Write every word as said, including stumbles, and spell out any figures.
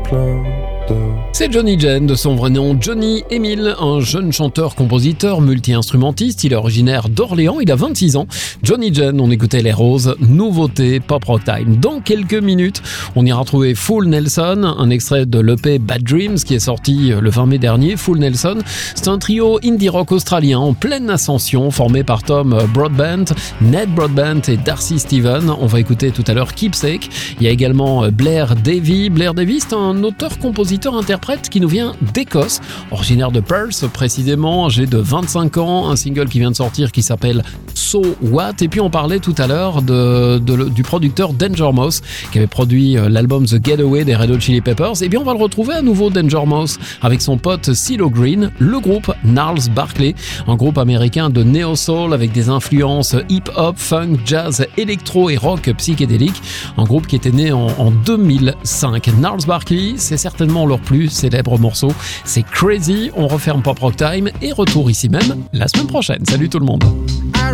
plein de... C'est Johnny Jen, de son vrai nom Johnny Emile, un jeune chanteur-compositeur multi-instrumentiste. Il est originaire d'Orléans, il a vingt-six ans. Johnny Jen, on écoutait Les Roses, nouveauté Pop Rock Time. Dans quelques minutes, on ira retrouver Full Nelson, un extrait de l'E P Bad Dreams qui est sorti le vingt mai dernier. Full Nelson, c'est un trio indie rock australien en pleine ascension, formé par Tom Broadbent, Ned Broadbent et Darcy Steven. On va écouter tout à l'heure Keepsake. Il y a également Blair Davy. Blair Davy, c'est un auteur-compositeur-interprète qui nous vient d'Écosse, originaire de Perth précisément, âgé de vingt-cinq ans, un single qui vient de sortir qui s'appelle So What. Et puis on parlait tout à l'heure de, de, du producteur Danger Mouse qui avait produit l'album The Getaway des Red Hot Chili Peppers. Et bien on va le retrouver à nouveau, Danger Mouse, avec son pote CeeLo Green, le groupe Gnarls Barkley, un groupe américain de néo-soul avec des influences hip-hop, funk, jazz, électro et rock psychédélique, un groupe qui était né en, en deux mille cinq. Gnarls Barkley, c'est certainement leur plus célèbre morceau, c'est Crazy. On referme Pop Rock Time et retour ici même la semaine prochaine. Salut tout le monde.